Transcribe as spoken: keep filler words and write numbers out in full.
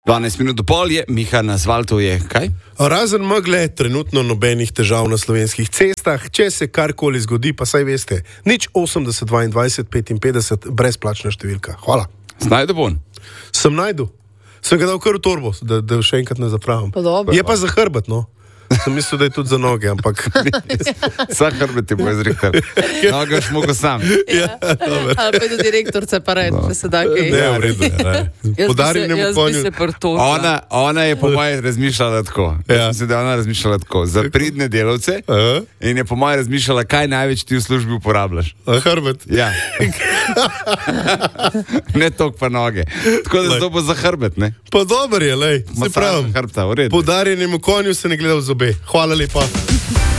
dvanajst minut do pol je, Miha na asfaltu je kaj? Razen megle, trenutno nobenih težav na slovenskih cestah. Če se karkoli zgodi, pa saj veste, nič osemdeset dvaindvajset petinpetdeset, brezplačna številka. Hvala. Znajde bon? Sem najdu. Sem ga dal kar v torbo, da, da še enkrat ne zapravim. Je pa za hrbet, no. Sem mislil, da je tudi za noge, ampak... Sa hrbet ti bo izrektal. Noga šmogo sam. Ja, ali pa je tudi direktorce pa reči, da se da kaj. Ne, v redu, ne. Podarjenemu konju. Ona, ona je po moje razmišljala tako. Ja. Mislim, da je ona razmišljala tako. Za pridne delavce uh-huh. in je po moje razmišljala, kaj največ ti v službi uporabljaš. A hrbet? Ja. Ne toliko pa noge. Tako da to bo za hrbet, ne? Pa dober je, lej. Se pravim. Hrbta, v redu. Podarjenemu konju se ne gleda v zobe. Hvala lepa.